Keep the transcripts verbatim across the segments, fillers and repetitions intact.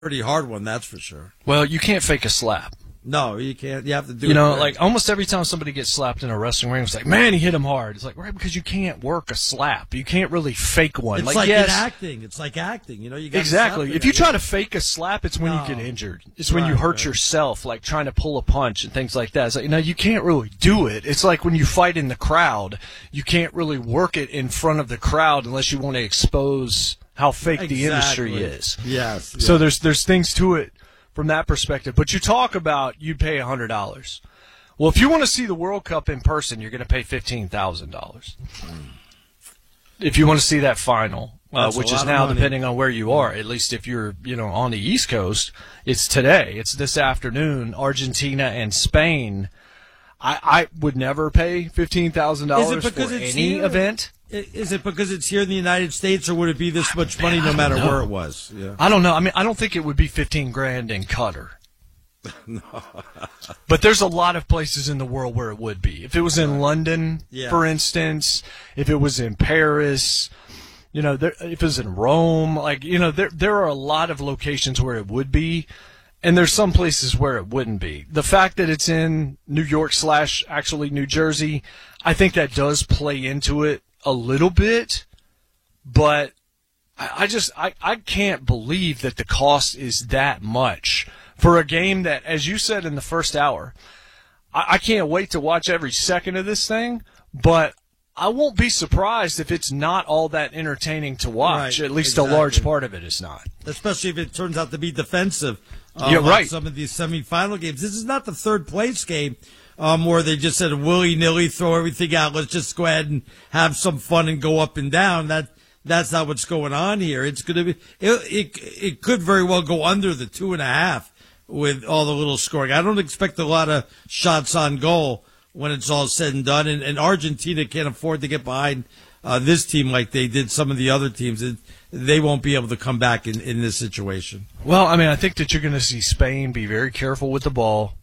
pretty hard one, that's for sure. Well, you can't fake a slap. No, you can't. You have to do You it. know, right. like almost every time somebody gets slapped in a wrestling ring, it's like, man, he hit him hard. It's like, right, because you can't work a slap. You can't really fake one. It's like, like yes, in acting. It's like acting. You know, you got exactly. If you try to fake a slap, it's when No. you get injured. It's when you Right, hurt right. yourself, like trying to pull a punch and things like that. It's like, no, you can't really do it. It's like when you fight in the crowd, you can't really work it in front of the crowd unless you want to expose how fake the industry Exactly. is. Yes. So yes. there's there's things to it from that perspective. But you talk about you'd pay one hundred dollars. Well, if you want to see the World Cup in person, you're going to pay fifteen thousand dollars. If you want to see that final, uh, That's a which lot is of now money. depending on where you are, at least if you're, you know, on the East Coast, it's today. It's this afternoon, Argentina and Spain. I, I would never pay fifteen thousand dollars for because it's any here? event. I- Is it because it's here in the United States, or would it be this much money I no don't matter know. where it was? Yeah. I don't know. I mean, I don't think it would be fifteen grand in Qatar. No. But there's a lot of places in the world where it would be. If it was in London, Yeah. for instance, if it was in Paris, you know, there, if it was in Rome, like, you know, there there are a lot of locations where it would be, and there's some places where it wouldn't be. The fact that it's in New York slash actually New Jersey, I think that does play into it a little bit, but I, I just I, I can't believe that the cost is that much for a game that, as you said in the first hour, I, I can't wait to watch every second of this thing, but I won't be surprised if it's not all that entertaining to watch. Right, At least exactly. a large part of it is not. Especially if it turns out to be defensive. Uh, Yeah, like right. Some of these semifinal games. This is not the third place game um, where they just said willy nilly, throw everything out. Let's just go ahead and have some fun and go up and down. That that's not what's going on here. It's going to be. It, it it could very well go under the two and a half with all the little scoring. I don't expect a lot of shots on goal when it's all said and done. And, and Argentina can't afford to get behind uh, this team like they did some of the other teams. It, they won't be able to come back in, in this situation. Well, I mean, I think that you're going to see Spain be very careful with the ball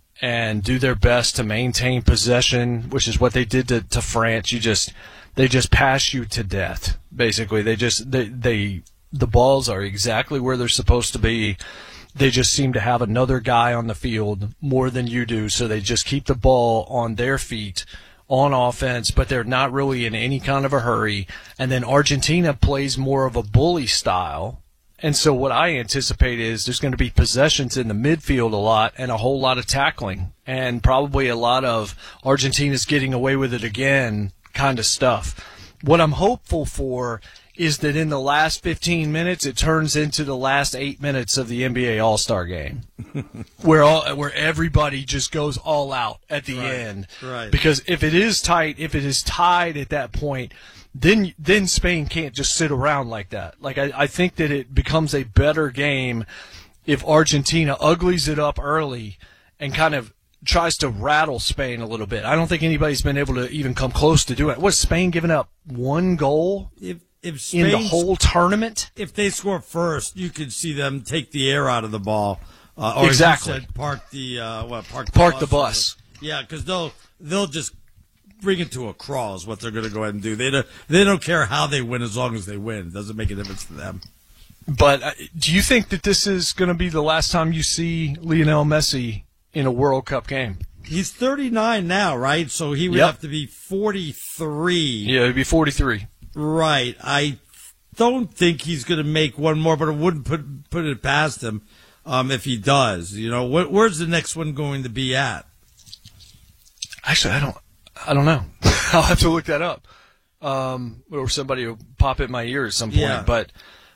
and do their best to maintain possession, which is what they did to, to France. You just they just pass you to death. Basically, they just they they the balls are exactly where they're supposed to be. They just seem to have another guy on the field more than you do, so they just keep the ball on their feet on offense, but they're not really in any kind of a hurry. And then Argentina plays more of a bully style. And so what I anticipate is there's going to be possessions in the midfield a lot and a whole lot of tackling and probably a lot of Argentina's getting away with it again kind of stuff. What I'm hopeful for is that in the last fifteen minutes, it turns into the last eight minutes of the N B A All-Star game, where all, where everybody just goes all out at the Right, end. right. Because if it is tight, if it is tied at that point, then then Spain can't just sit around like that. Like I, I think that it becomes a better game if Argentina uglies it up early and kind of tries to rattle Spain a little bit. I don't think anybody's been able to even come close to doing it. Was Spain giving up one goal? If if Spain, In the whole tournament? if they score first, you could see them take the air out of the ball. Uh, or Exactly. As you said, park the uh, what? Park the Park bus the bus. Yeah, because they'll they'll just bring it to a crawl. Is what they're going to go ahead and do. They don't they don't care how they win as long as they win. It doesn't make a difference to them. But uh, do you think that this is going to be the last time you see Lionel Messi in a World Cup game? He's thirty-nine now, right? So he would Yep. have to be forty-three. Yeah, it'd be forty-three. Right. I don't think he's going to make one more, but I wouldn't put put it past him um, if he does. You know, wh- where's the next one going to be at? Actually, I don't. I don't know. I'll have to look that up, um, or somebody will pop in my ear at some point. Yeah. But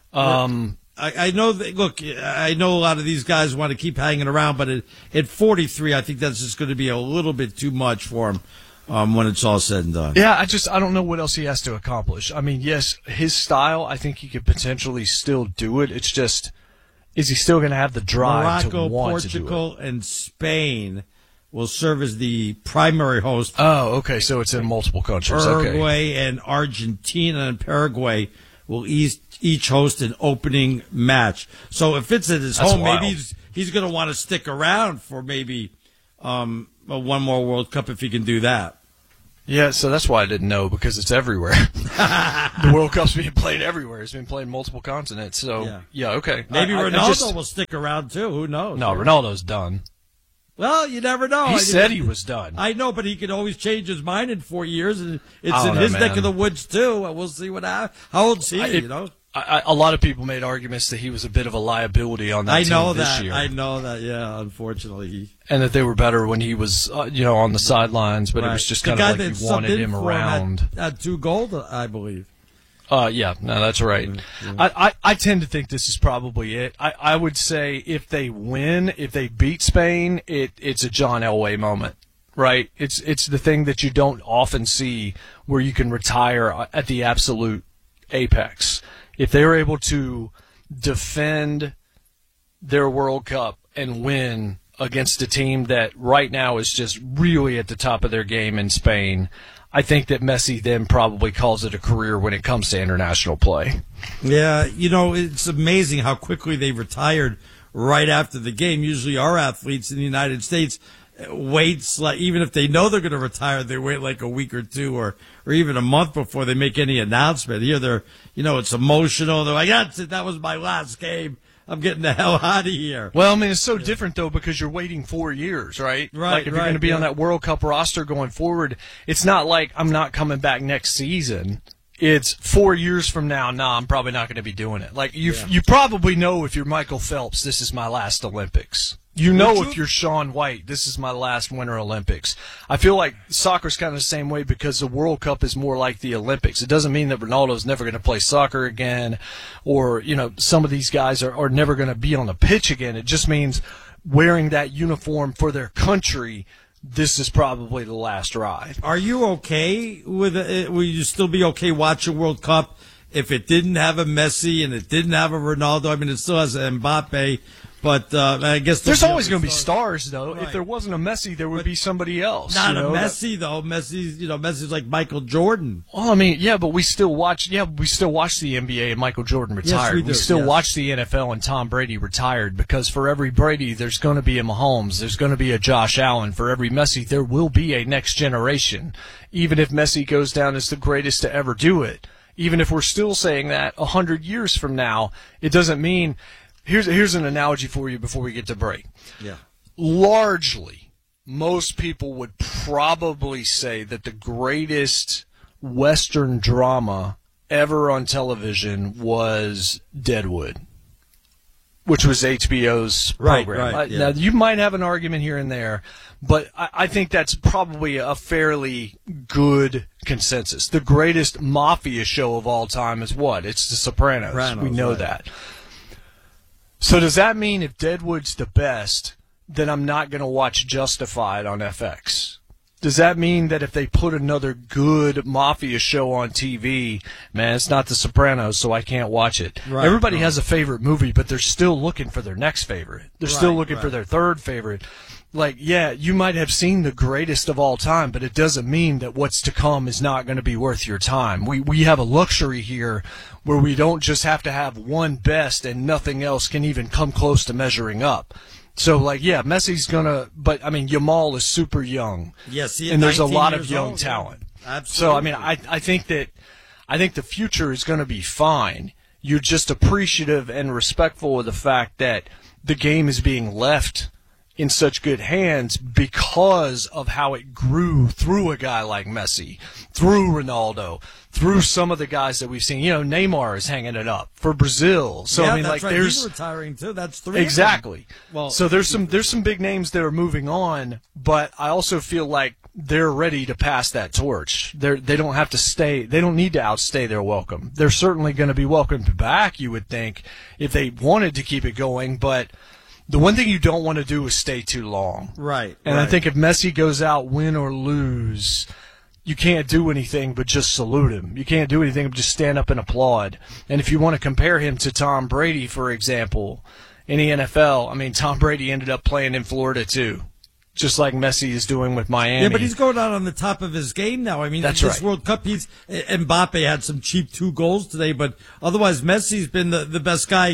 um, I, I know that. Look, I know a lot of these guys want to keep hanging around, but at, at forty-three, I think that's just going to be a little bit too much for him um, when it's all said and done. yeah, I just I don't know what else he has to accomplish. I mean, yes, his style. I think he could potentially still do it. It's just, is he still going to have the drive Morocco, to want to do it? Portugal, and Spain will serve as the primary host. Oh, okay. So it's in multiple countries. Okay. Uruguay and Argentina and Paraguay will each, each host an opening match. So if it's at his That's home, wild. maybe he's, he's going to want to stick around for maybe um, a one more World Cup if he can do that. Yeah, so that's why I didn't know, because it's everywhere. The World Cup's being played everywhere. It's been played in multiple continents. So, yeah, yeah okay. Maybe I, Ronaldo I just, will stick around, too. Who knows? No, Ronaldo's done. Well, you never know. He I said mean, he was done. I know, but he could always change his mind in four years, and it's in know, his man. neck of the woods, too. We'll see what happens. How old's he, I, it, you know? I, I, a lot of people made arguments that he was a bit of a liability on that I team know this that. year. I know that, yeah, unfortunately. And that they were better when he was, uh, you know, on the sidelines, but right. it was just the kind guy of like that you wanted subbed in him for around. Him had, had two goals, I believe. Uh, yeah, no, that's right. Yeah. I, I, I tend to think this is probably it. I, I would say if they win, if they beat Spain, it, it's a John Elway moment, right? It's it's the thing that you don't often see where you can retire at the absolute apex. If they were able to defend their World Cup and win against a team that right now is just really at the top of their game in Spain, I think that Messi then probably calls it a career when it comes to international play. Yeah, you know, it's amazing how quickly they retired right after the game. Usually our athletes in the United States waits, like, even if they know they're going to retire, they wait like a week or two or, or even a month before they make any announcement. Here they're, you know, it's emotional. They're like, that's it. That was my last game. I'm getting the hell out of here. Well, I mean, it's so different, though, because you're waiting four years, right? Right, Like, if right, you're going to be yeah. on that World Cup roster going forward, it's not like I'm not coming back next season. It's four years from now, nah, I'm probably not going to be doing it. Like, you Yeah. you probably know if you're Michael Phelps, this is my last Olympics. You know Would you- if you're Shaun White, this is my last Winter Olympics. I feel like soccer's kind of the same way because the World Cup is more like the Olympics. It doesn't mean that Ronaldo's never going to play soccer again or, you know, some of these guys are, are never going to be on the pitch again. It just means wearing that uniform for their country, this is probably the last ride. Are you okay with it? Will you still be okay watching World Cup if it didn't have a Messi and it didn't have a Ronaldo? I mean, it still has an Mbappe. But uh, I guess There's there'll always be going to be stars. stars, though. Right. If there wasn't a Messi, there would But be somebody else. Not you know? a Messi though. Messi's, you know, Messi's like Michael Jordan. Well, I mean, yeah, but we still watch. Yeah, we still watch the N B A and Michael Jordan retired. we do, still yes. watch the N F L and Tom Brady retired because for every Brady, there's going to be a Mahomes. There's going to be a Josh Allen. For every Messi, there will be a next generation. Even if Messi goes down as the greatest to ever do it, even if we're still saying that a hundred years from now, it doesn't mean. Here's here's an analogy for you before we get to break. Yeah. Largely, most people would probably say that the greatest Western drama ever on television was Deadwood, which was H B O's Right, program. right, Uh, yeah. Now, you might have an argument here and there, but I, I think that's probably a fairly good consensus. The greatest mafia show of all time is what? It's The Sopranos. Sopranos, we know right. that. So does that mean if Deadwood's the best, then I'm not going to watch Justified on F X? Does that mean that if they put another good mafia show on T V, man, it's not The Sopranos, so I can't watch it? Right, Everybody right. has a favorite movie, but they're still looking for their next favorite. They're still Right, looking for right. their third favorite. Like, yeah, you might have seen the greatest of all time, but it doesn't mean that what's to come is not going to be worth your time. We we have a luxury here where we don't just have to have one best and nothing else can even come close to measuring up. So, like, yeah, Messi's going to, but, I mean, Yamal is super young. Yes, he- and there's a nineteen lot of years young old, talent. yeah. So, I Absolutely. mean, I, I think that, I think the future is going to be fine. You're just appreciative and respectful of the fact that the game is being left in such good hands because of how it grew through a guy like Messi, through Ronaldo, through some of the guys that we've seen. You know, Neymar is hanging it up for Brazil. So yeah, I mean, that's like, right. there's He's retiring too. That's three. of them. exactly. Well, so there's some there's some big names that are moving on, but I also feel like they're ready to pass that torch. They're they don't have to stay. They don't need to outstay their welcome. They're certainly going to be welcomed back, you would think, if they wanted to keep it going, but. The one thing you don't want to do is stay too long. Right. And right. I think if Messi goes out, win or lose, you can't do anything but just salute him. You can't do anything but just stand up and applaud. And if you want to compare him to Tom Brady, for example, in the N F L, I mean, Tom Brady ended up playing in Florida too, just like Messi is doing with Miami. Yeah, but he's going out on the top of his game now. I mean, That's this right. World Cup, he's Mbappe had some cheap two goals today, but otherwise Messi's been the, the best guy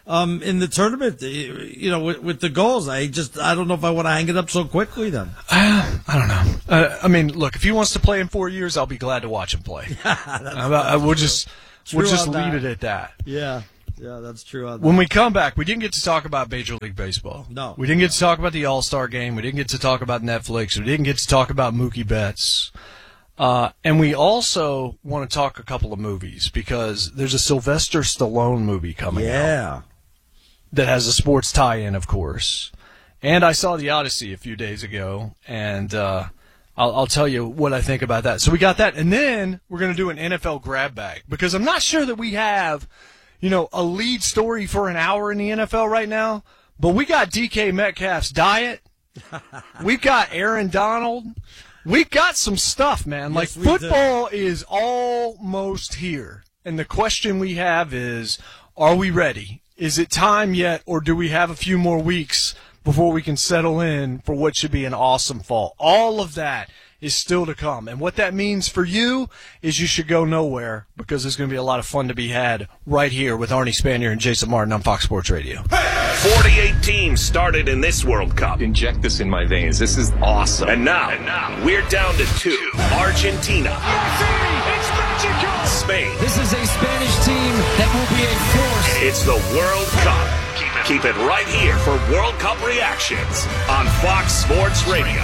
um, in the tournament, you know, with, with the goals. I just, I don't know if I want to hang it up so quickly then. Uh, I don't know. Uh, I mean, look, if he wants to play in four years, I'll be glad to watch him play. Yeah, that's, uh, that's we'll true. just, we'll True just on leave that. it at that. Yeah. Yeah, that's true. On that. When we come back, we didn't get to talk about Major League Baseball. No. We didn't get to talk about the All-Star Game. We didn't get to talk about Netflix. We didn't get to talk about Mookie Betts. Uh, and we also want to talk a couple of movies because there's a Sylvester Stallone movie coming yeah. out that has a sports tie-in, of course. And I saw The Odyssey a few days ago, and uh, I'll, I'll tell you what I think about that. So we got that, and then we're going to do an N F L grab bag because I'm not sure that we have – you know, a lead story for an hour in the N F L right now, but we got D K Metcalf's diet. We've got Aaron Donald. We've got some stuff, man. Like, Yes, we football is almost here. And the question we have is, are we ready? Is it time yet, or do we have a few more weeks before we can settle in for what should be an awesome fall? All of that is still to come. And what that means for you is you should go nowhere because there's going to be a lot of fun to be had right here with Arnie Spanier and Jason Martin on Fox Sports Radio. forty-eight teams started in this World Cup. Inject this in my veins. This is awesome. And now, and now we're down to two. Argentina. It's magical. Spain. This is a Spanish team that will be a force. It's the World Cup. Keep it, keep it right here for World Cup reactions on Fox Sports Radio.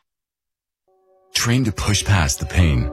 Train to push past the pain.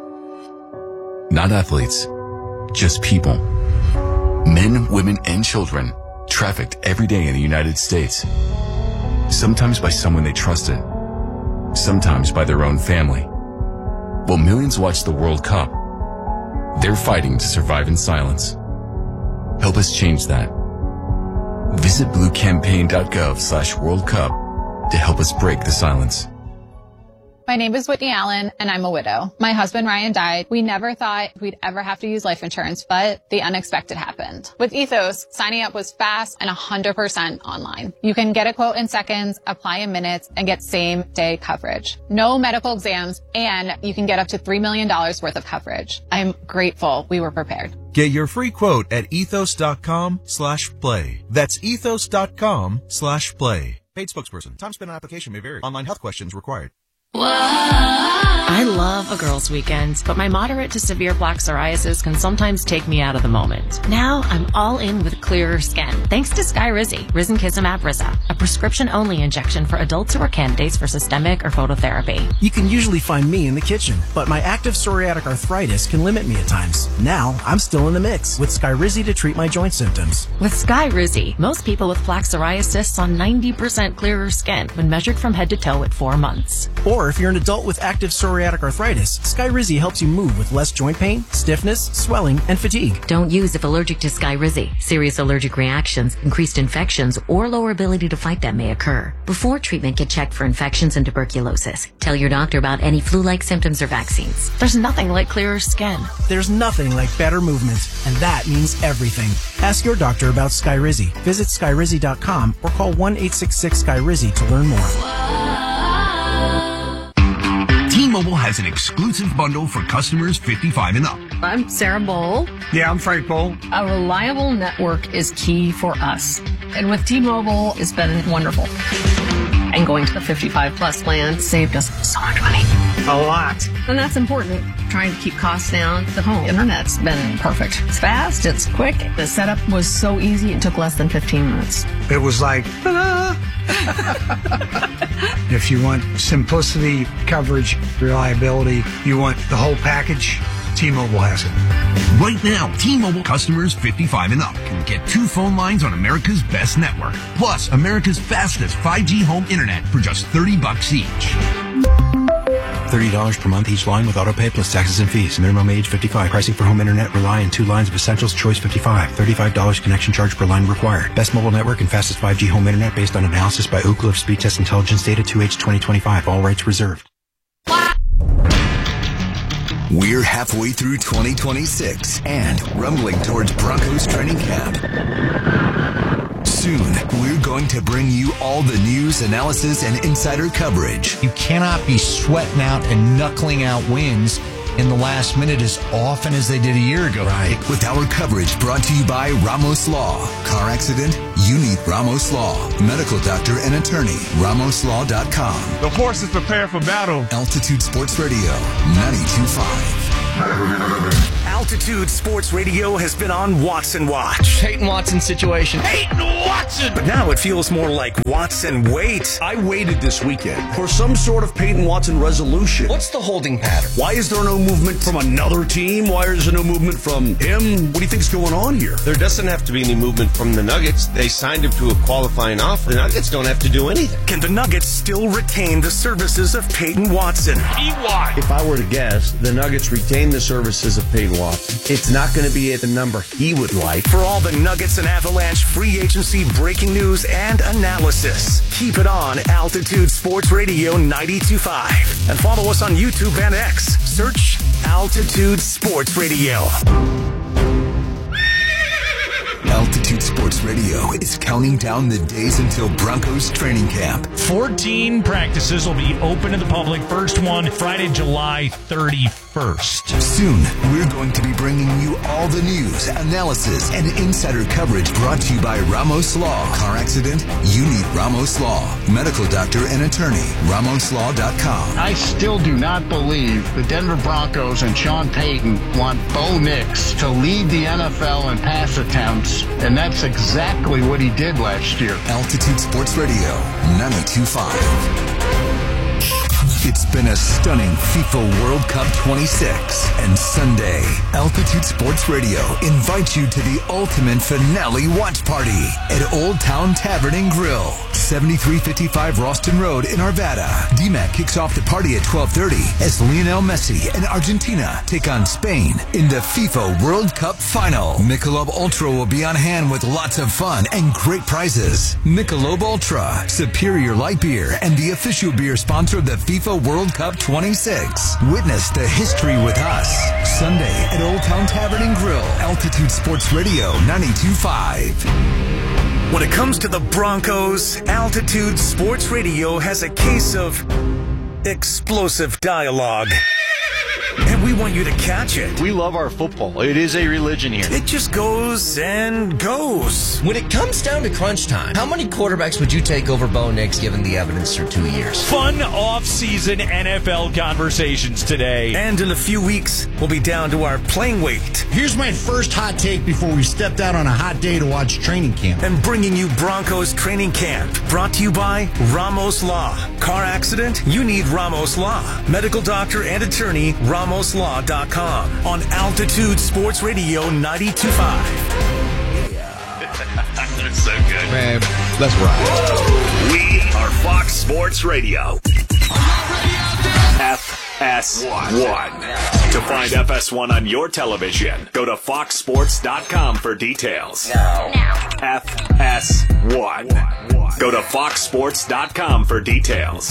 Not athletes, just people. Men, women, and children trafficked every day in the United States. Sometimes by someone they trusted, sometimes by their own family. While millions watch the World Cup, they're fighting to survive in silence. Help us change that. Visit bluecampaign.gov slash World Cup to help us break the silence. My name is Whitney Allen, and I'm a widow. My husband, Ryan, died. We never thought we'd ever have to use life insurance, but the unexpected happened. With Ethos, signing up was fast and one hundred percent online. You can get a quote in seconds, apply in minutes, and get same-day coverage. No medical exams, and you can get up to three million dollars worth of coverage. I'm grateful we were prepared. Get your free quote at ethos.com slash play. That's ethos.com slash play. Paid spokesperson. Time spent on application may vary. Online health questions required. I love a girls' weekend, but my moderate to severe plaque psoriasis can sometimes take me out of the moment. Now I'm all in with clearer skin, thanks to Skyrizi, Risankizumab Riza, a prescription-only injection for adults who are candidates for systemic or phototherapy. You can usually find me in the kitchen, but my active psoriatic arthritis can limit me at times. Now I'm still in the mix with Skyrizi to treat my joint symptoms. With Skyrizi, most people with plaque psoriasis saw ninety percent clearer skin when measured from head to toe at four months. Or if you're an adult with active psoriatic arthritis, Skyrizi helps you move with less joint pain, stiffness, swelling, and fatigue. Don't use if allergic to Skyrizi. Serious allergic reactions, increased infections, or lower ability to fight them may occur. Before treatment, get checked for infections and tuberculosis. Tell your doctor about any flu-like symptoms or vaccines. There's nothing like clearer skin. There's nothing like better movement, and that means everything. Ask your doctor about Skyrizi. Visit Skyrizi dot com or call one eight six six Skyrizi to learn more. T-Mobile has an exclusive bundle for customers fifty-five and up. I'm Sarah Bowl. Yeah, I'm Frank Bowl. A reliable network is key for us. And with T-Mobile, it's been wonderful. And going to the fifty-five plus plan saved us so much money. A lot. And that's important. Trying to keep costs down. The home internet's been perfect. It's fast, it's quick. The setup was so easy, it took less than fifteen minutes. It was like, ta-da! If you want simplicity, coverage, reliability, you want the whole package, T-Mobile has it. Right now, T-Mobile customers fifty-five and up can get two phone lines on America's best network, plus America's fastest five G home internet for just thirty bucks each. thirty dollars per month each line with autopay plus taxes and fees. Minimum age fifty-five. Pricing for home internet rely on two lines of Essentials Choice fifty-five. thirty-five dollars connection charge per line required. Best mobile network and fastest five G home internet based on analysis by Ookla of Speed Test Intelligence data two H twenty twenty-five. All rights reserved. We're halfway through twenty twenty-six and rumbling towards Broncos training camp. Soon, we're going to bring you all the news, analysis, and insider coverage. You cannot be sweating out and knuckling out wins in the last minute as often as they did a year ago. Right. With our coverage brought to you by Ramos Law. Car accident? You need Ramos Law. Medical doctor and attorney. Ramos Law dot com. The horse is prepared for battle. Altitude Sports Radio, ninety-two point five. Altitude Sports Radio has been on Watson Watch. Peyton Watson situation. Peyton Watson! But now it feels more like Watson wait. I waited this weekend for some sort of Peyton Watson resolution. What's the holding pattern? Why is there no movement from another team? Why is there no movement from him? What do you think's going on here? There doesn't have to be any movement from the Nuggets. They signed him to a qualifying offer. The Nuggets don't have to do anything. Can the Nuggets still retain the services of Peyton Watson? E Y. If I were to guess, the Nuggets retain the services of Peyton Watson. It's not going to be at the number he would like. For all the Nuggets and Avalanche free agency breaking news and analysis, keep it on Altitude Sports Radio ninety-two point five. And follow us on YouTube and X. Search Altitude Sports Radio. Altitude Sports Radio is counting down the days until Broncos training camp. fourteen practices will be open to the public. First one Friday, July thirty-first. Soon, we're going to be bringing you all the news, analysis, and insider coverage brought to you by Ramos Law. Car accident? You need Ramos Law. Medical doctor and attorney. Ramos Law dot com. I still do not believe the Denver Broncos and Sean Payton want Bo Nix to lead the N F L in pass attempts, and that's exactly what he did last year. Altitude Sports Radio, ninety-two point five. It's been a stunning FIFA World Cup twenty-six, and Sunday, Altitude Sports Radio invites you to the ultimate finale watch party at Old Town Tavern and Grill, seventy-three fifty-five Ralston Road in Arvada. D MAC kicks off the party at twelve thirty as Lionel Messi and Argentina take on Spain in the FIFA World Cup final. Michelob Ultra will be on hand with lots of fun and great prizes. Michelob Ultra, superior light beer and the official beer sponsor of the FIFA World Cup twenty-six. Witness the history with us. Sunday at Old Town Tavern and Grill. Altitude Sports Radio ninety-two point five. When it comes to the Broncos, Altitude Sports Radio has a case of explosive dialogue. And we want you to catch it. We love our football. It is a religion here. It just goes and goes. When it comes down to crunch time, how many quarterbacks would you take over Bo Nix given the evidence through two years? Fun off-season N F L conversations today. And in a few weeks, we'll be down to our playing weight. Here's my first hot take before we stepped out on a hot day to watch training camp. And bringing you Broncos training camp. Brought to you by Ramos Law. Car accident? You need Ramos Law. Medical doctor and attorney, Ramos Law dot com. On Altitude Sports Radio ninety-two point five. That's so good. Man, let's ride. We are Fox Sports Radio. F S one. To find F S one on your television, go to fox sports dot com for details. No. F S one. Go to fox sports dot com for details.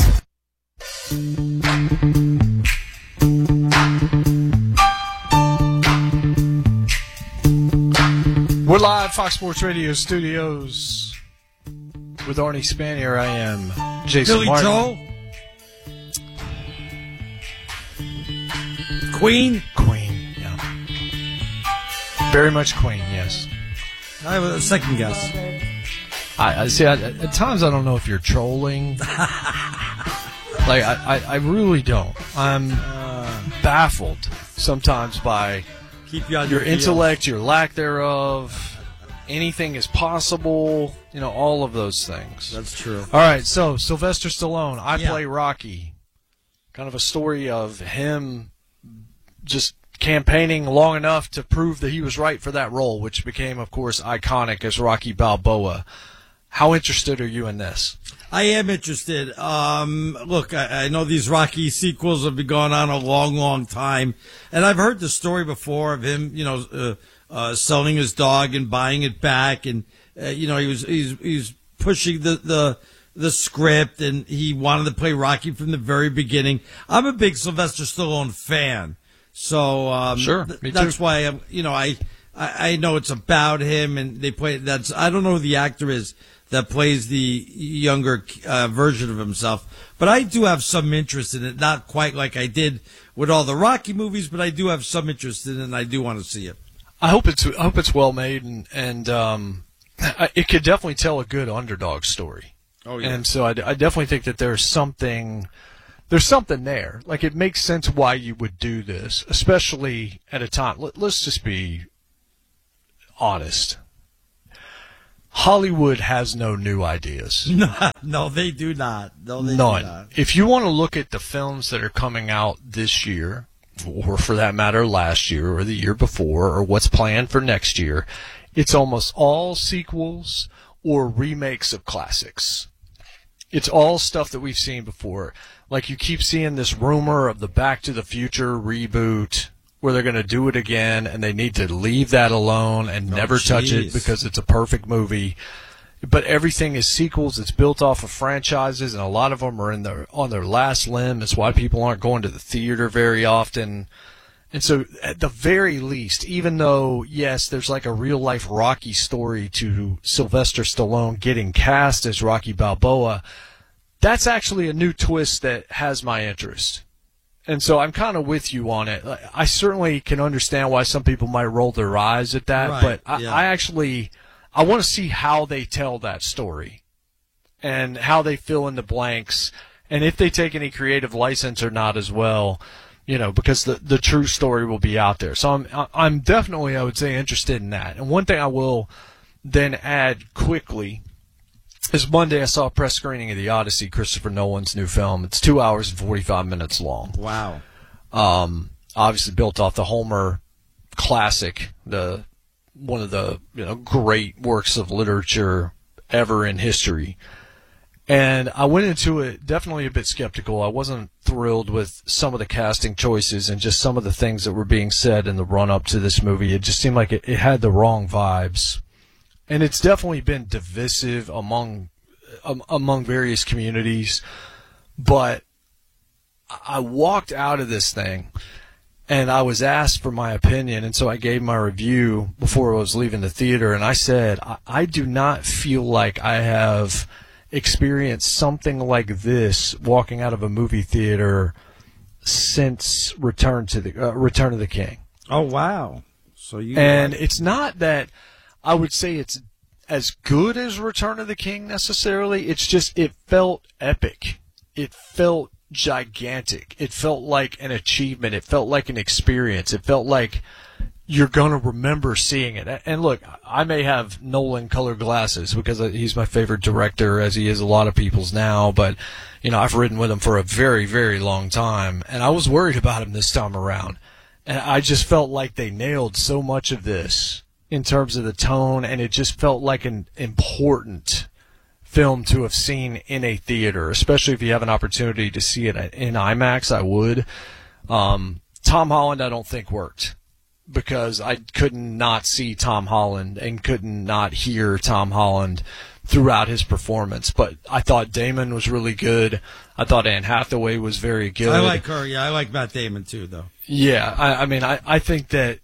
We're live, Fox Sports Radio studios with Arnie Spanier. I am Jason Billy Martin. Joel. Queen. Queen, yeah. Very much Queen, yes. I have a second guess. I, I see. I, at times, I don't know if you're trolling. like I, I, I really don't. I'm uh, baffled sometimes by Keep you on your your intellect, your lack thereof. Anything is possible. You know, all of those things. That's true. All right. So Sylvester Stallone. I Yeah. play Rocky. Kind of a story of him just campaigning long enough to prove that he was right for that role, which became, of course, iconic as Rocky Balboa. How interested are you in this? I am interested. Um, look, I, I know these Rocky sequels have been going on a long, long time, and I've heard the story before of him, you know, uh, uh, selling his dog and buying it back, and uh, you know, he was he's he's pushing the the the script, and he wanted to play Rocky from the very beginning. I'm a big Sylvester Stallone fan, so um, Sure, th- me too. that's why I'm, you know, I, I I know it's about him, and they play. That's I don't know who the actor is that plays the younger uh, version of himself. But I do have some interest in it, not quite like I did with all the Rocky movies, but I do have some interest in it, and I do want to see it. I hope it's I hope it's well made, and and um, it could definitely tell a good underdog story. Oh yeah. And so I, I definitely think that there's something there's something there. Like, it makes sense why you would do this, especially at a time. Let, let's just be honest. Hollywood has no new ideas. No, no, they do not. No, they None. do not. If you want to look at the films that are coming out this year, or for that matter last year or the year before, or what's planned for next year, it's almost all sequels or remakes of classics. It's all stuff that we've seen before. Like, you keep seeing this rumor of the Back to the Future reboot where they're going to do it again, and they need to leave that alone and Oh, never touch it jeez. because it's a perfect movie. But everything is sequels. It's built off of franchises, and a lot of them are in their on their last limb. It's why people aren't going to the theater very often. And so, at the very least, even though, yes, there's like a real-life Rocky story to Sylvester Stallone getting cast as Rocky Balboa, that's actually a new twist that has my interest. And so I'm kind of with you on it. I certainly can understand why some people might roll their eyes at that, Right, but I, yeah. I actually I want to see how they tell that story and how they fill in the blanks, and if they take any creative license or not as well, you know, because the the true story will be out there. So I'm I'm definitely, I would say, interested in that. And one thing I will then add quickly is Monday I saw a press screening of The Odyssey, Christopher Nolan's new film. It's two hours and forty-five minutes long. Wow. Um, obviously built off the Homer classic, the one of the you know great works of literature ever in history. And I went into it definitely a bit skeptical. I wasn't thrilled with some of the casting choices and just some of the things that were being said in the run-up to this movie. It just seemed like it, it had the wrong vibes. And it's definitely been divisive among um, among various communities. But I walked out of this thing, and I was asked for my opinion, and so I gave my review before I was leaving the theater, and I said, I, I do not feel like I have experienced something like this walking out of a movie theater since Return to the uh, Return of the King. Oh, wow. So you And it's not that I would say it's as good as Return of the King necessarily. It's just, it felt epic. It felt gigantic. It felt like an achievement. It felt like an experience. It felt like you're going to remember seeing it. And look, I may have Nolan colored glasses because he's my favorite director, as he is a lot of people's now, but you know, I've ridden with him for a very, very long time, and I was worried about him this time around. And I just felt like they nailed so much of this in terms of the tone, and it just felt like an important film to have seen in a theater, especially if you have an opportunity to see it in IMAX. I would. Um, Tom Holland, I don't think worked because I couldn't not see Tom Holland and couldn't not hear Tom Holland throughout his performance. But I thought Damon was really good. I thought Anne Hathaway was very good. I like her. Yeah, I like Matt Damon too, though. Yeah, I, I mean, I, I think that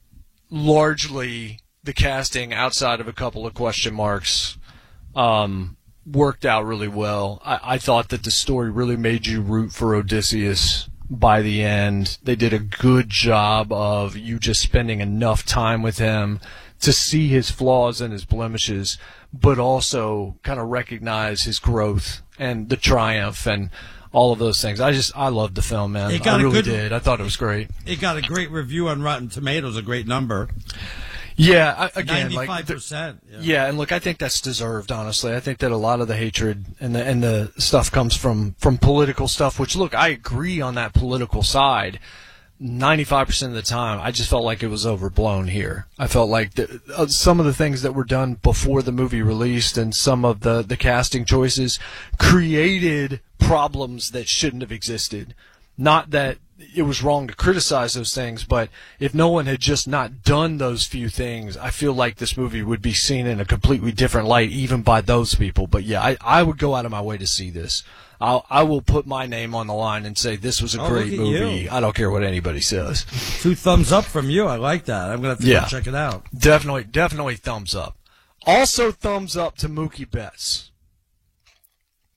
largely the casting, outside of a couple of question marks, um, worked out really well. I, I thought that the story really made you root for Odysseus by the end. They did a good job of you just spending enough time with him to see his flaws and his blemishes, but also kind of recognize his growth and the triumph and all of those things. I just, I loved the film, man. It got I a really good- did. I thought it was great. It got a great review on Rotten Tomatoes, a great number. Yeah, I, again, ninety-five like percent. yeah. yeah, and look, I think that's deserved. Honestly, I think that a lot of the hatred and the and the stuff comes from from political stuff. Which, look, I agree on that political side. ninety-five percent of the time, I just felt like it was overblown here. I felt like the, uh, some of the things that were done before the movie released and some of the the casting choices created problems that shouldn't have existed. Not that it was wrong to criticize those things, but if no one had just not done those few things, I feel like this movie would be seen in a completely different light, even by those people. But yeah, I, I would go out of my way to see this. I'll, I will put my name on the line and say this was a Oh, great look at movie. you. I don't care what anybody says. Two thumbs up from you. I like that. I'm going to have to Yeah. go check it out. Definitely, definitely thumbs up. Also thumbs up to Mookie Betts.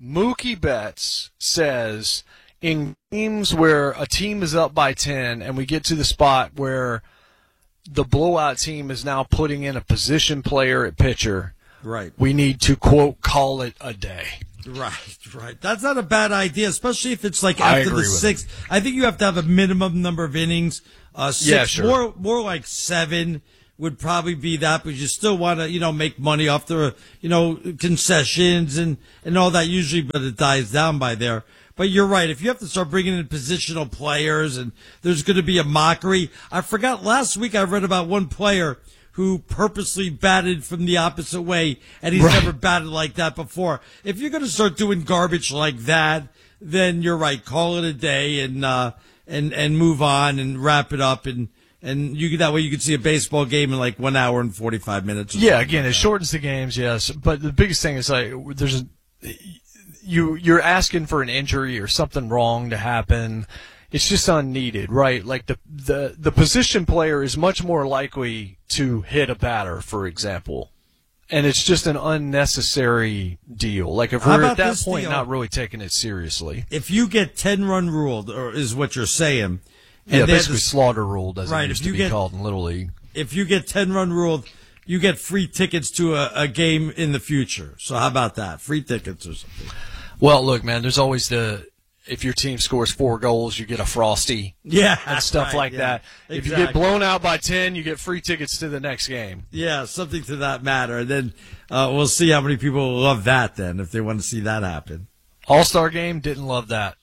Mookie Betts says in games where a team is up by ten and we get to the spot where the blowout team is now putting in a position player at pitcher, right, we need to, quote, call it a day. Right, right. That's not a bad idea, especially if it's like I after agree the with sixth. I think you have to have a minimum number of innings. Uh, six, Yeah, sure. more, more like seven would probably be that, but you still want to, you know, make money off the, you know, concessions and, and all that usually, but it dies down by there. But you're right. If you have to start bringing in positional players and there's going to be a mockery. I forgot last week I read about one player who purposely batted from the opposite way, and he's Right. never batted like that before. If you're going to start doing garbage like that, then you're right. Call it a day and uh, and and move on and wrap it up, and and you that way you can see a baseball game in like one hour and forty five minutes. or Yeah, something again, like it that. shortens the games, yes. But the biggest thing is like there's a, you you're asking for an injury or something wrong to happen. It's just unneeded, right? Like the the the position player is much more likely to hit a batter, for example. And it's just an unnecessary deal. Like if How we're about at that this point deal? not really taking it seriously. If you get ten run ruled, or is what you're saying? Yeah, they had basically this- slaughter rule doesn't Right, used if to you be get- called in Little League. If you get ten run ruled, you get free tickets to a, a game in the future. So how about that? Free tickets or something. Well, look, man, there's always the if your team scores four goals, you get a Frosty. Yeah, and stuff right, like yeah, that. If you exactly. get blown out by ten, you get free tickets to the next game. Yeah, something to that matter. And then uh, we'll see how many people love that then, if they want to see that happen. All-Star game, didn't love that.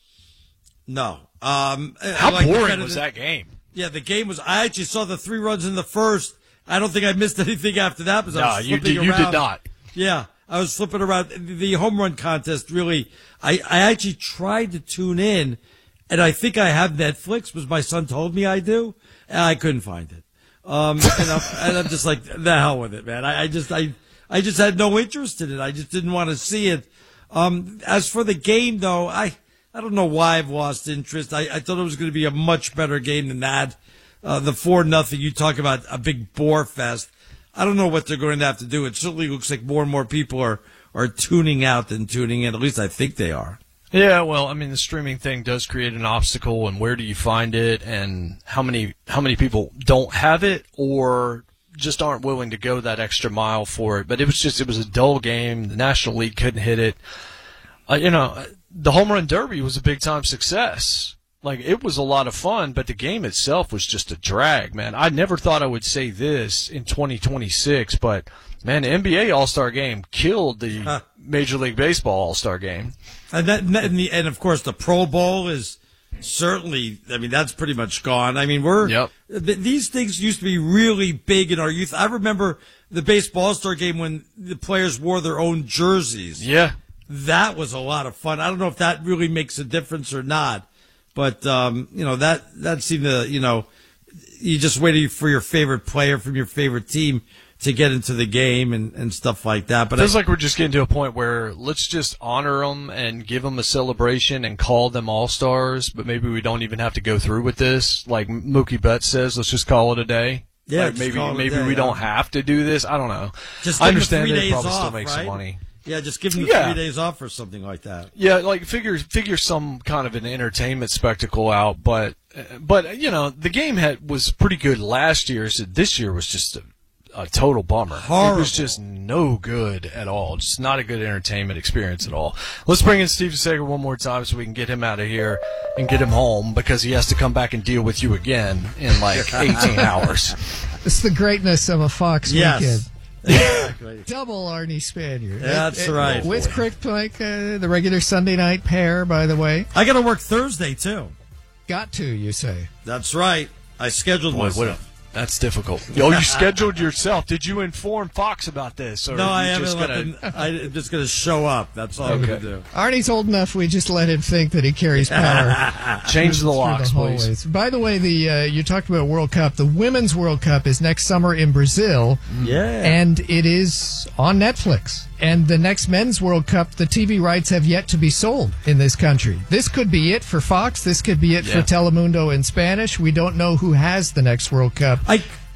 No. Um, How like boring better was than- that game? Yeah, the game was. I actually saw the three runs in the first. I don't think I missed anything after that because I No, was you flipping did- you did around. not. Yeah, I was flipping around. The home run contest really. I, I actually tried to tune in, and I think I have Netflix, because my son told me I do, and I couldn't find it. Um, and, I'm, and I'm just like, the hell with it, man. I, I just, I, I just had no interest in it. I just didn't want to see it. Um, as for the game, though, I, I don't know why I've lost interest. I, I thought it was going to be a much better game than that. Uh, the four nothing. You talk about a big bore fest. I don't know what they're going to have to do. It certainly looks like more and more people are, are tuning out than tuning in. At least I think they are. Yeah, well, I mean, the streaming thing does create an obstacle, and where do you find it, and how many how many people don't have it or just aren't willing to go that extra mile for it. But it was just it was a dull game. The National League couldn't hit it. Uh, you know, the Home Run Derby was a big time success. Like, it was a lot of fun, but the game itself was just a drag, man. I never thought I would say this in twenty twenty-six, but, man, the N B A All-Star Game killed the Huh. Major League Baseball All-Star Game. And that, and, the, and of course, the Pro Bowl is certainly. I mean, that's pretty much gone. I mean, we're Yep. th- these things used to be really big in our youth. I remember the baseball All-Star Game when the players wore their own jerseys. Yeah, that was a lot of fun. I don't know if that really makes a difference or not, but um, you know that that seemed to you know you just waiting for your favorite player from your favorite team to get into the game and, and stuff like that. But feels I, like we're just getting to a point where let's just honor them and give them a celebration and call them all-stars, but maybe we don't even have to go through with this. Like Mookie Betts says, let's just call it a day. Yeah, Like just maybe call it a maybe day, we don't yeah. have to do this. I don't know. just I give them understand three they days probably off, still make right? some money. Yeah, just give them Yeah. three days off or something like that. Yeah, like figure figure some kind of an entertainment spectacle out, but but you know the game had was pretty good last year. So this year was just a, a total bummer. It Horrible. was just no good at all. Just not a good entertainment experience at all. Let's bring in Steve Sager one more time so we can get him out of here and get him home because he has to come back and deal with you again in like eighteen hours. It's the greatness of a Fox Yes. weekend. Exactly. Double Arnie Spaniard. That's Uh, uh, right. With Crick Plank, uh, the regular Sunday night pair, by the way. I got to work Thursday too. Got to, you say. That's right. I scheduled Boy, what a- myself. That's difficult. Oh, you scheduled yourself. Did you inform Fox about this? Or No, are I you haven't. just Let gonna- them, I'm just going to show up. That's all I'm Okay. going to do. Arnie's old enough, we just let him think that he carries power. Change the through locks, hallways. please. By the way, the uh, you talked about World Cup. The Women's World Cup is next summer in Brazil. Yeah. And it is on Netflix. And the next Men's World Cup, the T V rights have yet to be sold in this country. This could be it for Fox. This could be it Yeah. for Telemundo in Spanish. We don't know who has the next World Cup. I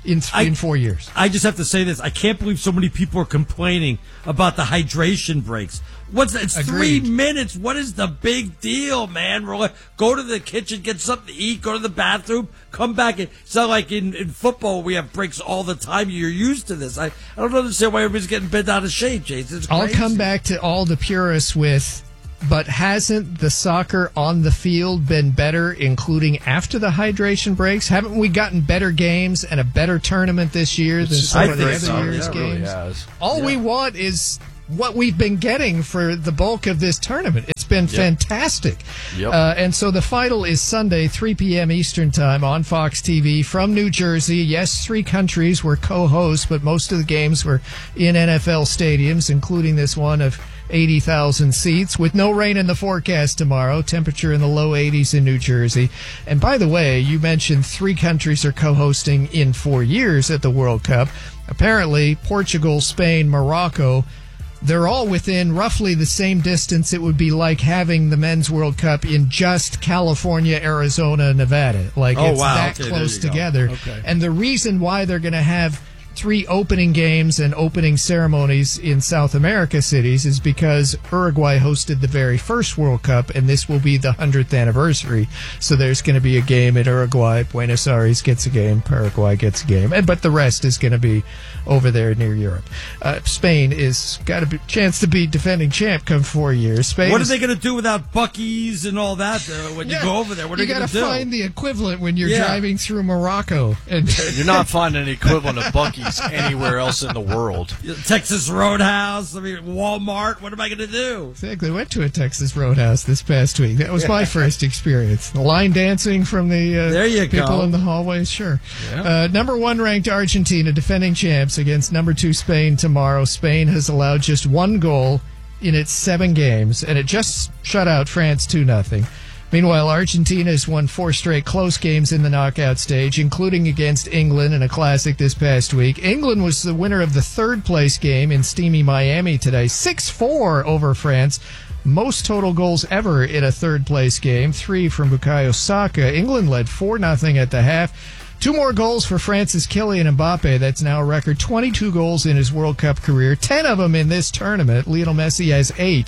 in I, in four years. I just have to say this. I can't believe so many people are complaining about the hydration breaks. What's that? It's Agreed. three minutes. What is the big deal, man? We're like, go to the kitchen, get something to eat, go to the bathroom, come back. It's not like in, in football we have breaks all the time. You're used to this. I, I don't understand why everybody's getting bent out of shape, Jason. It's I'll crazy. come back to all the purists with, but hasn't the soccer on the field been better, including after the hydration breaks? Haven't we gotten better games and a better tournament this year than some of the other year's It really games? has. All Yeah. we want is what we've been getting for the bulk of this tournament. It's been Yep. fantastic. Yep. Uh, and so the final is Sunday, three p.m. Eastern Time on Fox T V from New Jersey. Yes, three countries were co-hosts, but most of the games were in N F L stadiums, including this one of eighty thousand seats, with no rain in the forecast tomorrow. Temperature in the low eighties in New Jersey. And by the way, you mentioned three countries are co-hosting in four years at the World Cup. Apparently, Portugal, Spain, Morocco, they're all within roughly the same distance. It would be like having the Men's World Cup in just California, Arizona, Nevada. Like, Oh, it's wow. that Okay, close there you go. together. Okay. And the reason why they're going to have three opening games and opening ceremonies in South America cities is because Uruguay hosted the very first World Cup, and this will be the hundredth anniversary. So there's going to be a game in Uruguay. Buenos Aires gets a game. Paraguay gets a game. And, but the rest is going to be over there near Europe. Uh, Spain is got a chance to be defending champ come four years. Spain What are is- they going to do without Buc-ee's and all that uh, when Yeah. you go over there? What are you they going got to to do? find the equivalent when you're Yeah. driving through Morocco. And You're not finding an equivalent of Buc-ee's anywhere else in the world. Texas Roadhouse, I mean, Walmart. What am I going to do? Exactly. Went to a Texas Roadhouse this past week. That was my first experience. The line dancing from the uh, There you people go. in the hallways. Sure. Yeah. Uh, number one ranked Argentina, defending champs, against number two Spain tomorrow. Spain has allowed just one goal in its seven games, and it just shut out France two nothing. Meanwhile, Argentina has won four straight close games in the knockout stage, including against England in a classic this past week. England was the winner of the third-place game in steamy Miami today, six four over France. Most total goals ever in a third-place game, three from Bukayo Saka. England led four nothing at the half. Two more goals for France's Kylian Mbappe. That's now a record twenty-two goals in his World Cup career, ten of them in this tournament. Lionel Messi has eight.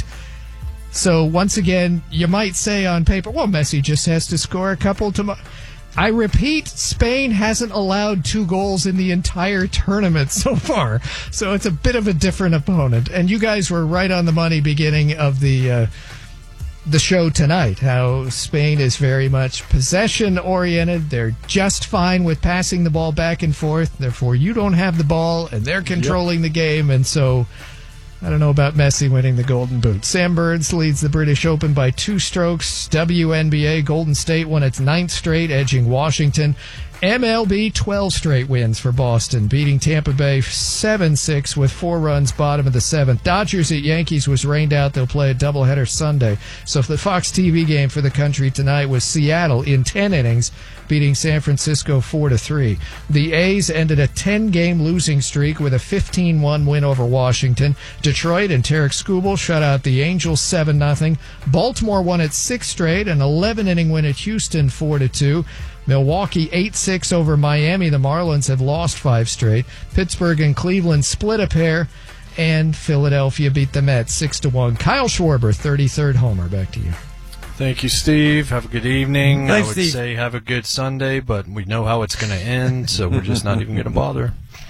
So once again, you might say on paper, well, Messi just has to score a couple tomorrow. I repeat, Spain hasn't allowed two goals in the entire tournament so far. So it's a bit of a different opponent. And you guys were right on the money beginning of the uh, the show tonight, how Spain is very much possession oriented. They're just fine with passing the ball back and forth. Therefore, you don't have the ball and they're controlling the game. And so I don't know about Messi winning the Golden Boot. Sam Burns leads the British Open by two strokes. W N B A, Golden State won its ninth straight, edging Washington. M L B, twelve straight wins for Boston, beating Tampa Bay seven six with four runs, bottom of the seventh. Dodgers at Yankees was rained out. They'll play a doubleheader Sunday. So the Fox T V game for the country tonight was Seattle in ten innings, beating San Francisco four to three. The A's ended a ten-game losing streak with a fifteen one win over Washington. Detroit and Tarek Skubal shut out the Angels seven nothing. Baltimore won its sixth straight, an eleven-inning win at Houston four to two. Milwaukee eight six over Miami. The Marlins have lost five straight. Pittsburgh and Cleveland split a pair, and Philadelphia beat the Mets six to one. Kyle Schwarber, thirty-third homer. Back to you. Thank you, Steve. Have a good evening. Thanks, I would Steve. say have a good Sunday, but we know how it's going to end, so we're just not even going to bother.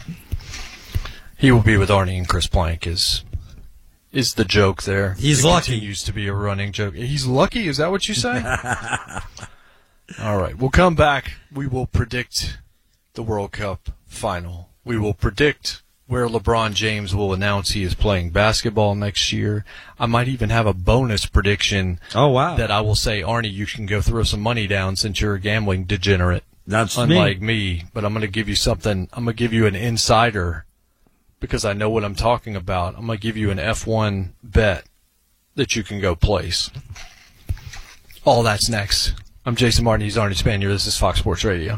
He will be with Arnie and Chris Plank is is the joke there. He's it lucky. Continues to be a running joke. He's lucky? Is that what you say? All right. We'll come back. We will predict the World Cup final. We will predict where LeBron James will announce he is playing basketball next year. I might even have a bonus prediction. Oh, wow. That I will say, Arnie, you can go throw some money down since you're a gambling degenerate. That's unlike me. me. But I'm going to give you something. I'm going to give you an insider because I know what I'm talking about. I'm going to give you an F one bet that you can go place. All that's next. I'm Jason Martin. He's Arnie Spanier. This is Fox Sports Radio.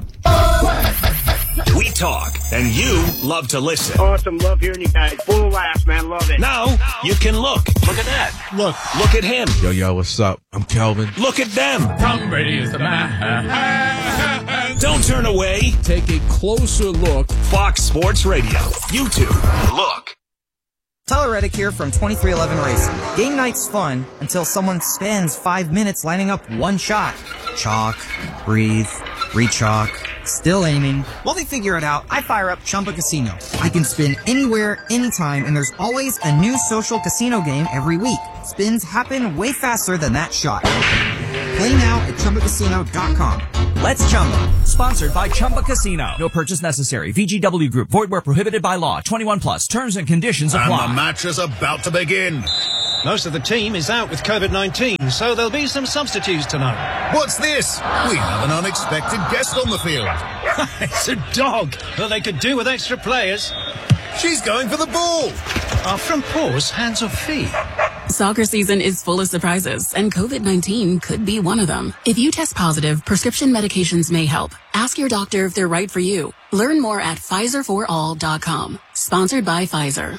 We talk, and you love to listen. Awesome. Love hearing you guys. Full of laughs, man. Love it. Now you can look. Look at that. Look. Look at him. Yo, yo, what's up? I'm Kelvin. Look at them. Tom Brady is the man. Don't turn away. Take a closer look. Fox Sports Radio. YouTube. Look. Tyler Reddick here from twenty-three eleven Racing. Game night's fun until someone spends five minutes lining up one shot. Chalk, breathe, re-chalk, still aiming. While they figure it out, I fire up Chumba Casino. I can spin anywhere, anytime, and there's always a new social casino game every week. Spins happen way faster than that shot. Play now at Chumba Casino dot com. Let's Chumba. Sponsored by Chumba Casino. No purchase necessary. V G W Group. Void where prohibited by law. twenty-one plus. Terms and conditions apply. And the match is about to begin. Most of the team is out with COVID nineteen, so there'll be some substitutes tonight. What's this? We have an unexpected guest on the field. It's a dog. Well, they could do with extra players. She's going for the ball. Our front paws, hands or feet. Soccer season is full of surprises, and COVID nineteen could be one of them. If you test positive, prescription medications may help. Ask your doctor if they're right for you. Learn more at Pfizer for all dot com. Sponsored by Pfizer.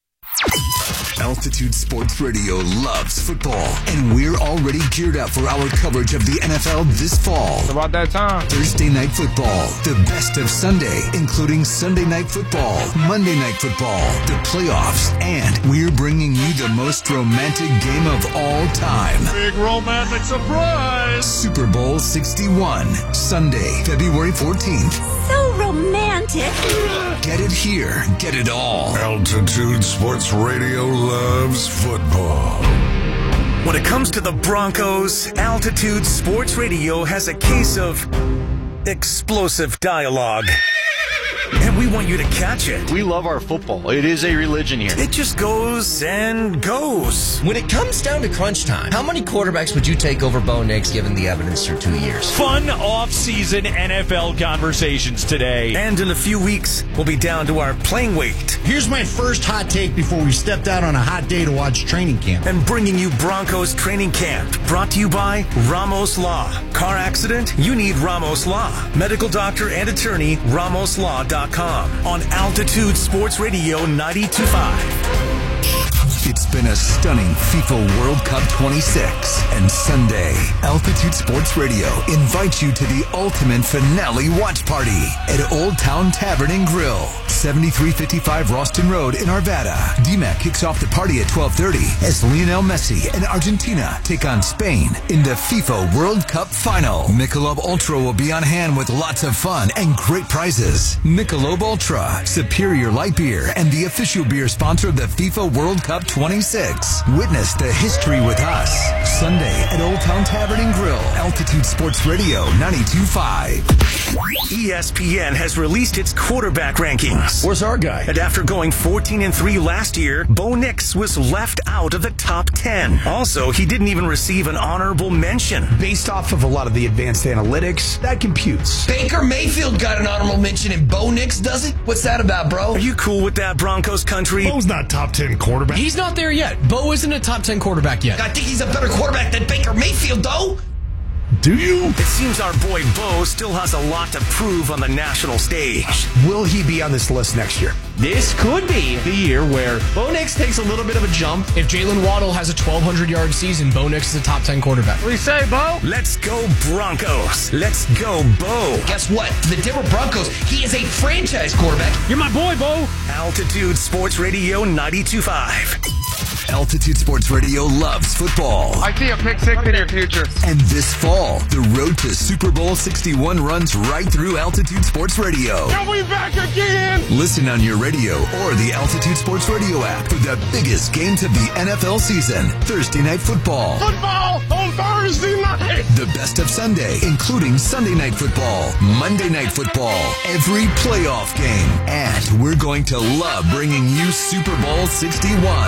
Altitude Sports Radio loves football, and we're already geared up for our coverage of the N F L this fall. It's about that time. Thursday Night Football, the best of Sunday, including Sunday Night Football, Monday Night Football, the playoffs, and we're bringing you the most romantic game of all time. Big romantic surprise! Super Bowl sixty-one, Sunday, February fourteenth. So romantic. Get it here, get it all. Altitude Sports Radio loves football. When it comes to the Broncos, Altitude Sports Radio has a case of explosive dialogue. And we want you to catch it. We love our football. It is a religion here. It just goes and goes. When it comes down to crunch time, how many quarterbacks would you take over Bo Nix given the evidence for two years? Fun off-season N F L conversations today. And in a few weeks, we'll be down to our playing weight. Here's my first hot take before we stepped out on a hot day to watch training camp. And bringing you Broncos training camp. Brought to you by Ramos Law. Car accident? You need Ramos Law. Medical doctor and attorney, ramos law dot com. On Altitude Sports Radio ninety-two point five. It's been a stunning FIFA World Cup twenty-six, and Sunday, Altitude Sports Radio invites you to the ultimate finale watch party at Old Town Tavern and Grill, seventy-three fifty-five Ralston Road in Arvada. D MAC kicks off the party at twelve thirty as Lionel Messi and Argentina take on Spain in the FIFA World Cup final. Michelob Ultra will be on hand with lots of fun and great prizes. Michelob Ultra, superior light beer and the official beer sponsor of the FIFA World Cup twenty-six. Witness the history with us. Sunday at Old Town Tavern and Grill, Altitude Sports Radio ninety-two point five. E S P N has released its quarterback rankings. Where's our guy? And after going fourteen and three last year, Bo Nix was left out of the top ten. Also, he didn't even receive an honorable mention. Based off of a lot of the advanced analytics, that computes. Baker Mayfield got an honorable mention and Bo Nix doesn't? What's that about, bro? Are you cool with that, Broncos country? Bo's not top ten quarterback. He's not there yet. Bo isn't a top ten quarterback yet. I think he's a better quarterback than Baker Mayfield, though. Do you? It seems our boy Bo still has a lot to prove on the national stage. Will he be on this list next year? This could be the year where Bo Nix takes a little bit of a jump. If Jalen Waddle has a twelve hundred yard season, Bo Nix is a top ten quarterback. What do you say, Bo? Let's go Broncos. Let's go Bo. Guess what? The Denver Broncos, he is a franchise quarterback. You're my boy, Bo. Altitude Sports Radio ninety-two point five. Altitude Sports Radio loves football. I see a pick six in your future. And this fall, the road to Super Bowl sixty-one runs right through Altitude Sports Radio. Are we back again? Listen on your radio or the Altitude Sports Radio app for the biggest games of the N F L season. Thursday Night Football. Football on Thursday night. The best of Sunday, including Sunday Night Football, Monday Night Football, every playoff game. And we're going to love bringing you Super Bowl sixty-one.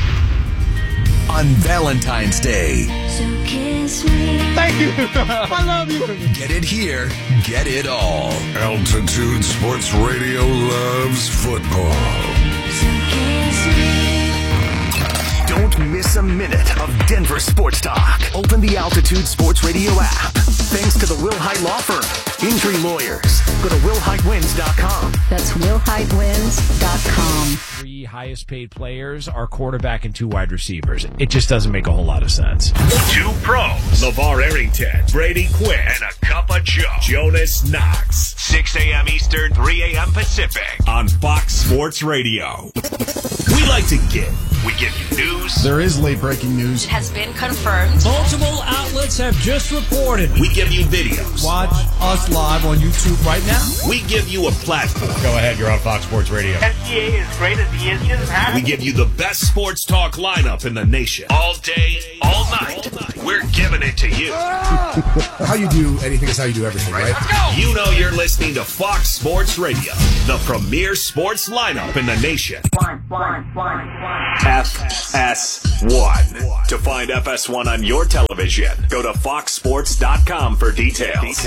On Valentine's Day. So kiss me. Thank you. I love you. Get it here, get it all. Altitude Sports Radio loves football. So kiss me. Don't miss a minute of Denver sports talk. Open the Altitude Sports Radio app. Thanks to the Will Hite Law Firm. Injury lawyers. Go to will hite wins dot com. That's will hite wins dot com. highest paid players are quarterback and two wide receivers. It just doesn't make a whole lot of sense. Two pros, LeVar Arrington, Brady Quinn, and a cup of Joe, Jonas Knox. six a.m. Eastern, three a.m. Pacific on Fox Sports Radio. We like to give. We give you news. There is late breaking news. It has been confirmed. Multiple outlets have just reported. We give you videos. Watch us live on YouTube right now. We give you a platform. Go ahead, you're on Fox Sports Radio. S G A is great as he is. He doesn't have We give you the best sports talk lineup in the nation. All day, all night. We're giving it to you. How you do anything is how you do everything, right? Let's go. You know you're listening to Fox Sports Radio, the premier sports lineup in the nation. One, one, one, one. F S one. To find F S one on your television, go to fox sports dot com for details.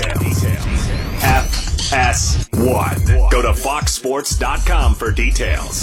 F S one. Go to fox sports dot com for details.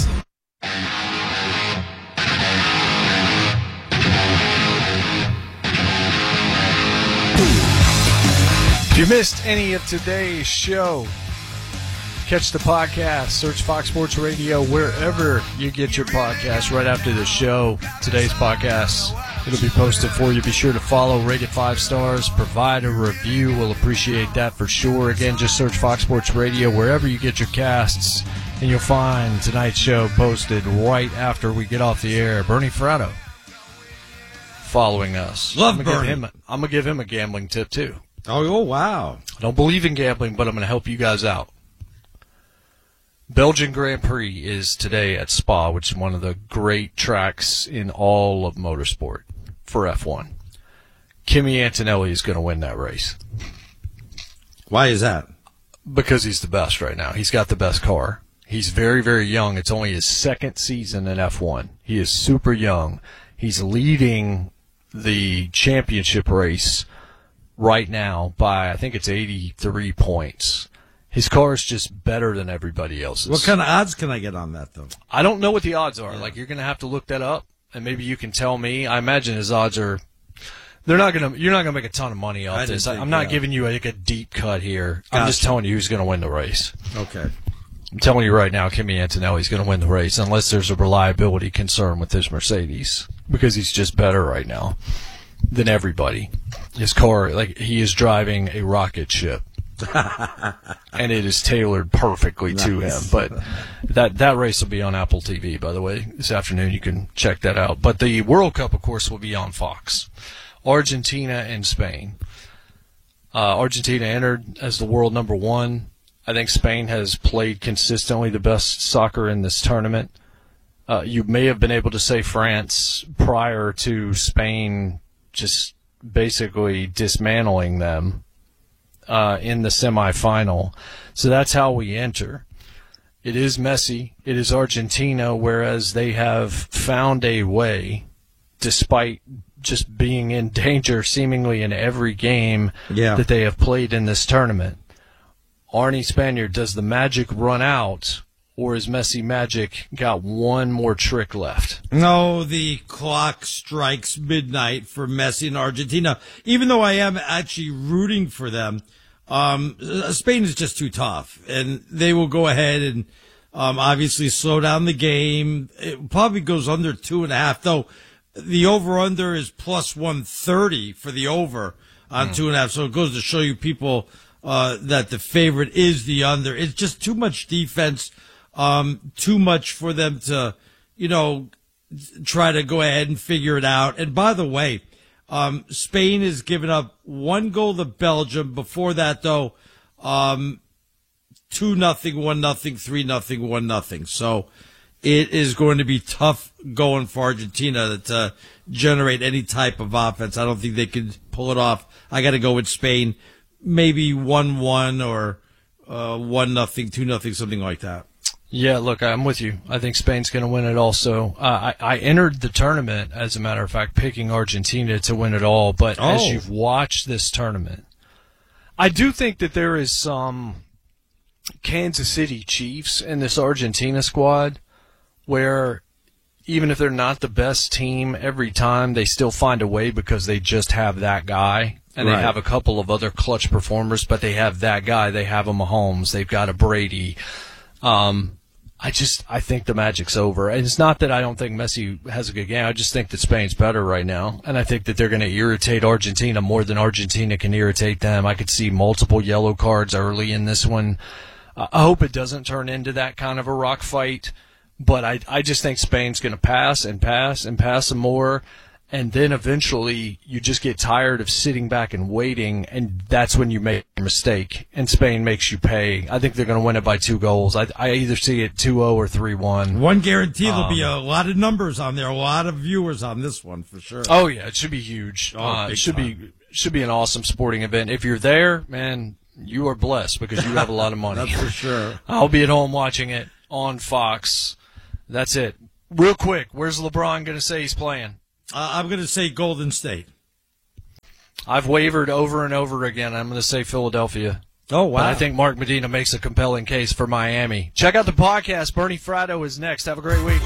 If you missed any of today's show, catch the podcast. Search Fox Sports Radio wherever you get your podcasts right after the show. Today's podcast, it'll be posted for you. Be sure to follow, rate it five stars, provide a review. We'll appreciate that for sure. Again, just search Fox Sports Radio wherever you get your casts, and you'll find tonight's show posted right after we get off the air. Bernie Fratto following us. Love I'm gonna Bernie. give him, I'm going to give him a gambling tip, too. Oh, oh, wow. I don't believe in gambling, but I'm going to help you guys out. Belgian Grand Prix is today at Spa, which is one of the great tracks in all of motorsport for F one. Kimi Antonelli is going to win that race. Why is that? Because he's the best right now. He's got the best car. He's very, very young. It's only his second season in F one. He is super young. He's leading the championship race right now by, I think it's eighty-three points. His car is just better than everybody else's. What kind of odds can I get on that, though? I don't know what the odds are. Yeah. Like, you're going to have to look that up, and maybe you can tell me. I imagine his odds are – they're not going to – you're not going to make a ton of money off I this. think, I'm not yeah. giving you, like, a deep cut here. Gotcha. I'm just telling you who's going to win the race. Okay. I'm telling you right now, Kimi Antonelli's going to win the race unless there's a reliability concern with his Mercedes, because he's just better right now than everybody. His car, like, he is driving a rocket ship. And it is tailored perfectly nice. to him. But that that race will be on Apple T V, by the way, this afternoon. You can check that out. But the World Cup, of course, will be on Fox. Argentina and Spain. Uh, Argentina entered as the world number one. I think Spain has played consistently the best soccer in this tournament. Uh, you may have been able to say France prior to Spain just basically dismantling them uh, in the semifinal. So that's how we enter. It is Messi. It is Argentina, whereas they have found a way, despite just being in danger seemingly in every game yeah. that they have played in this tournament. Arnie Spaniard, does the magic run out, or is Messi magic got one more trick left? No, the clock strikes midnight for Messi in Argentina. Even though I am actually rooting for them, um, Spain is just too tough, and they will go ahead and um, obviously slow down the game. It probably goes under two and a half, though. The over-under is plus one thirty for the over on mm. two and a half, so it goes to show you people uh, that the favorite is the under. It's just too much defense, um, too much for them to, you know, try to go ahead and figure it out. And by the way, um, Spain has given up one goal to Belgium. Before that, though, um, two nothing, one nothing, three nothing, one nothing. So it is going to be tough going for Argentina to generate any type of offense. I don't think they can pull it off. I got to go with Spain, maybe one one or uh, one nothing, two nothing, something like that. Yeah, look, I'm with you. I think Spain's going to win it also. Uh, I, I entered the tournament, as a matter of fact, picking Argentina to win it all. But oh. as you've watched this tournament, I do think that there is some Kansas City Chiefs in this Argentina squad where even if they're not the best team every time, they still find a way because they just have that guy. And right. they have a couple of other clutch performers, but they have that guy. They have a Mahomes. They've got a Brady. Um, I just, I think the magic's over. And it's not that I don't think Messi has a good game. I just think that Spain's better right now. And I think that they're going to irritate Argentina more than Argentina can irritate them. I could see multiple yellow cards early in this one. I hope it doesn't turn into that kind of a rock fight. But I, I just think Spain's going to pass and pass and pass some more. And then eventually you just get tired of sitting back and waiting, and that's when you make a mistake. And Spain makes you pay. I think they're going to win it by two goals. I, I either see it two oh or three one. One guarantee there'll um, be a lot of numbers on there, a lot of viewers on this one for sure. Oh, yeah, it should be huge. Oh, uh, it should time. be should be an awesome sporting event. If you're there, man, you are blessed because you have a lot of money. That's for sure. I'll be at home watching it on Fox. That's it. Real quick, where's LeBron going to say he's playing? Uh, I'm going to say Golden State. I've wavered over and over again. I'm going to say Philadelphia. Oh, wow. But I think Mark Medina makes a compelling case for Miami. Check out the podcast. Bernie Fratto is next. Have a great week.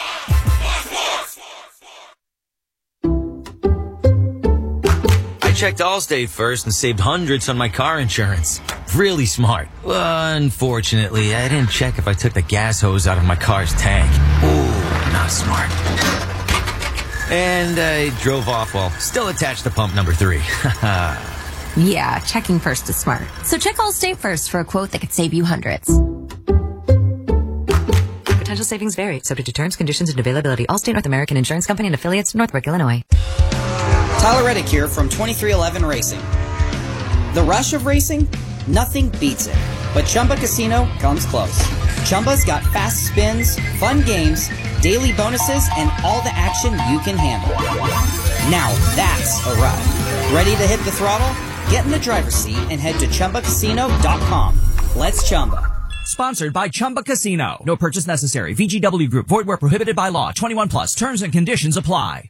I checked Allstate first and saved hundreds on my car insurance. Really smart. Well, unfortunately, I didn't check if I took the gas hose out of my car's tank. Ooh, not smart. And I drove off while still attached to pump number three. Yeah, checking first is smart. So check Allstate first for a quote that could save you hundreds. Potential savings vary, subject to terms, conditions, and availability. Allstate North American Insurance Company and affiliates, Northbrook, Illinois. Tyler Reddick here from twenty-three eleven Racing. The rush of racing? Nothing beats it. But Chumba Casino comes close. Chumba's got fast spins, fun games, daily bonuses, and all the action you can handle. Now that's a ride. Ready to hit the throttle? Get in the driver's seat and head to Chumba Casino dot com. Let's Chumba. Sponsored by Chumba Casino. No purchase necessary. V G W Group. Void where prohibited by law. twenty-one plus. Terms and conditions apply.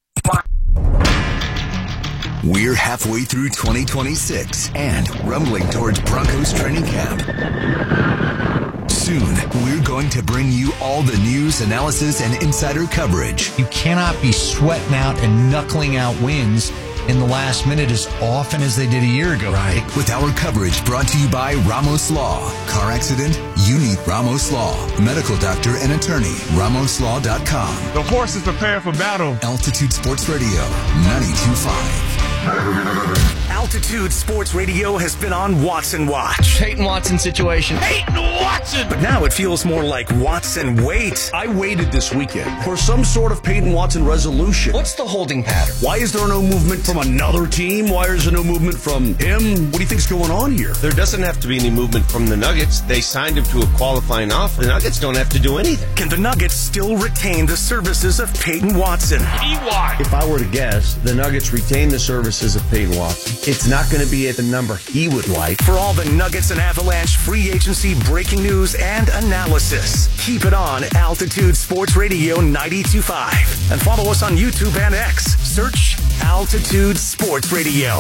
We're halfway through twenty twenty-six and rumbling towards Broncos training camp. Soon, we're going to bring you all the news, analysis, and insider coverage. You cannot be sweating out and knuckling out wins in the last minute as often as they did a year ago. Right. With our coverage brought to you by Ramos Law. Car accident? You need Ramos Law. Medical doctor and attorney. Ramos Law dot com. The horse is prepared for battle. Altitude Sports Radio, ninety-two point five. Altitude Sports Radio has been on Watson Watch. Peyton Watson situation. Peyton Watson! But now it feels more like Watson wait. I waited this weekend for some sort of Peyton Watson resolution. What's the holding pattern? Why is there no movement from another team? Why is there no movement from him? What do you think's going on here? There doesn't have to be any movement from the Nuggets. They signed him to a qualifying offer. The Nuggets don't have to do anything. Can the Nuggets still retain the services of Peyton Watson? P Y. If I were to guess, the Nuggets retain the services of Peyton Watson. It's not going to be at the number he would like. For all the Nuggets and Avalanche free agency breaking news and analysis, keep it on Altitude Sports Radio ninety-two point five. And follow us on YouTube and X. Search Altitude Sports Radio.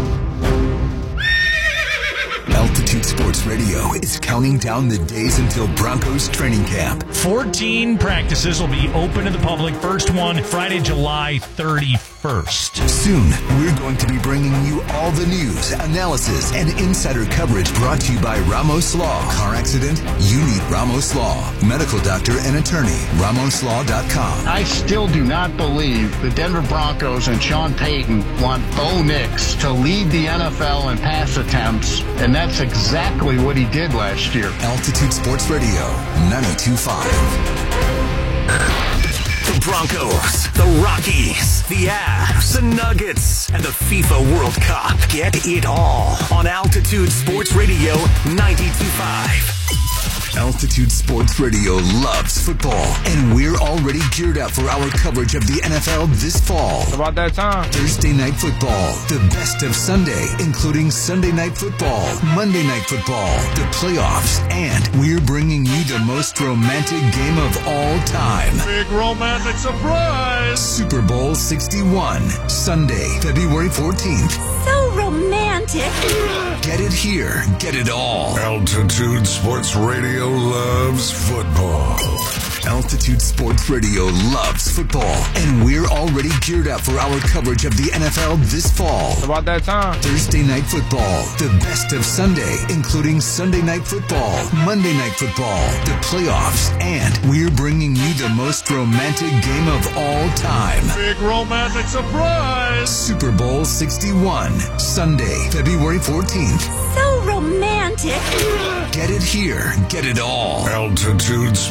Altitude Sports Radio is counting down the days until Broncos training camp. fourteen practices will be open to the public. First one, Friday, July thirty-first. Soon, we're going to be bringing you all the news, analysis, and insider coverage brought to you by Ramos Law. Car accident? You need Ramos Law. Medical doctor and attorney. Ramos Law dot com. I still do not believe the Denver Broncos and Sean Payton want Bo Nix to lead the N F L in pass attempts, and that's exactly what he did last year. Altitude Sports Radio, ninety-two point five. The Broncos, the Rockies, the Avs, the Nuggets, and the FIFA World Cup. Get it all on Altitude Sports Radio ninety-two point five. Altitude Sports Radio loves football, and we're already geared up for our coverage of the N F L this fall. It's about that time. Thursday Night Football, the best of Sunday, including Sunday Night Football, Monday Night Football, the playoffs, and we're bringing you the most romantic game of all time. Big romantic surprise! Super Bowl sixty-one, Sunday, February fourteenth. So romantic. Get it here, get it all. Altitude Sports Radio loves football. Altitude Sports Radio loves football, and we're already geared up for our coverage of the N F L this fall. About that time. Thursday Night Football, the best of Sunday, including Sunday Night Football, Monday Night Football, the playoffs, and we're bringing you the most romantic game of all time. Big romantic surprise. Super Bowl sixty-one, Sunday, February fourteenth. So romantic. Get it here, get it all. Altitude